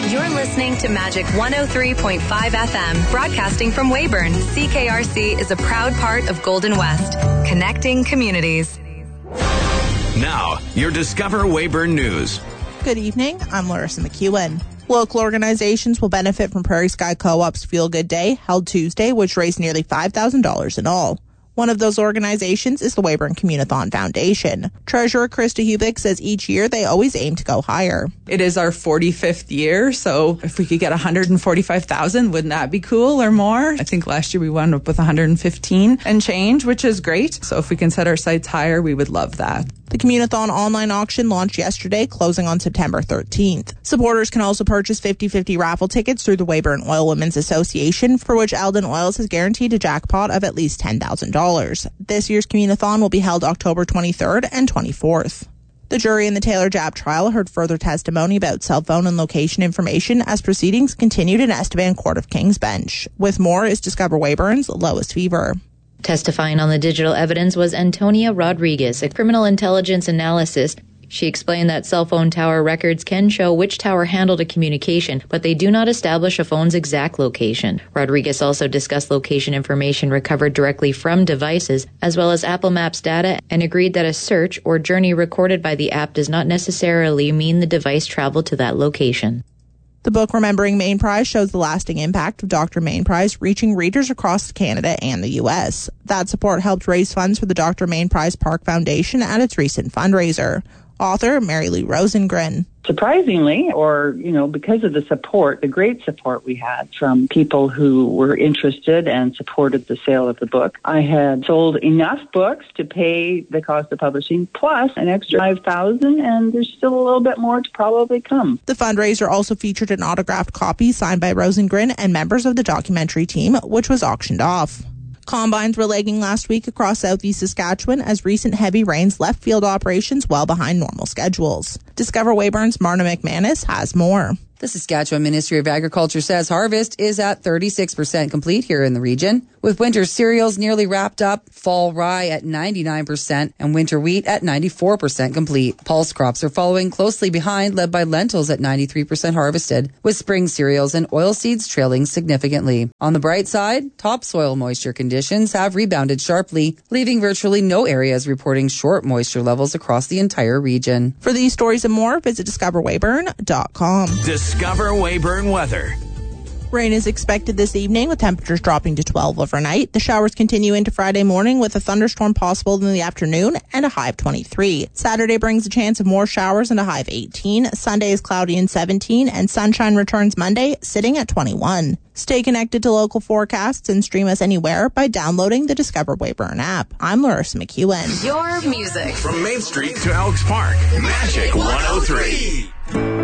You're listening to Magic 103.5 FM, broadcasting from Weyburn. CKRC is a proud part of Golden West, connecting communities. Now, your Discover Weyburn News. Good evening. I'm Larissa McEwen. Local organizations will benefit from Prairie Sky Co-op's Feel Good Day, held Tuesday, which raised nearly $5,000 in all. One of those organizations is the Weyburn Communathon Foundation. Treasurer Krista Hubik says each year they always aim to go higher. It is our 45th year, so if we could get $145,000, wouldn't that be cool or more? I think last year we wound up with $115 and change, which is great. So if we can set our sights higher, we would love that. The Communathon online auction launched yesterday, closing on September 13th. Supporters can also purchase 50-50 raffle tickets through the Weyburn Oil Women's Association, for which Eldon Oils has guaranteed a jackpot of at least $10,000. This year's Communathon will be held October 23rd and 24th. The jury in the Taylor Japp trial heard further testimony about cell phone and location information as proceedings continued in Estevan Court of King's Bench. With more is Discover Weyburn's Lois Fever. Testifying on the digital evidence was Antonia Rodriguez, a criminal intelligence analyst. She explained that cell phone tower records can show which tower handled a communication, but they do not establish a phone's exact location. Rodriguez also discussed location information recovered directly from devices, as well as Apple Maps data, and agreed that a search or journey recorded by the app does not necessarily mean the device traveled to that location. The book Remembering Main Prize shows the lasting impact of Dr. Main Prize reaching readers across Canada and the U.S. That support helped raise funds for the Dr. Main Prize Park Foundation at its recent fundraiser. Author Mary Lou Rosengren. Surprisingly, or, because of the support, the great support we had from people who were interested and supported the sale of the book, I had sold enough books to pay the cost of publishing, plus an extra $5,000, and there's still a little bit more to probably come. The fundraiser also featured an autographed copy signed by Rosengren and members of the documentary team, which was auctioned off. Combines were lagging last week across southeast Saskatchewan as recent heavy rains left field operations well behind normal schedules. Discover Weyburn's Marna McManus has more. The Saskatchewan Ministry of Agriculture says harvest is at 36% complete here in the region, with winter cereals nearly wrapped up, fall rye at 99%, and winter wheat at 94% complete. Pulse crops are following closely behind, led by lentils at 93% harvested, with spring cereals and oilseeds trailing significantly. On the bright side, topsoil moisture conditions have rebounded sharply, leaving virtually no areas reporting short moisture levels across the entire region. For these stories and more, visit discoverweyburn.com. Discover Weyburn weather. Rain is expected this evening, with temperatures dropping to 12 overnight. The showers continue into Friday morning, with a thunderstorm possible in the afternoon and a high of 23. Saturday brings a chance of more showers and a high of 18. Sunday is cloudy and 17, and sunshine returns Monday, sitting at 21. Stay connected to local forecasts and stream us anywhere by downloading the Discover Weyburn app. I'm Larissa McEwen. Your music. From Main Street to Elks Park, Magic 103.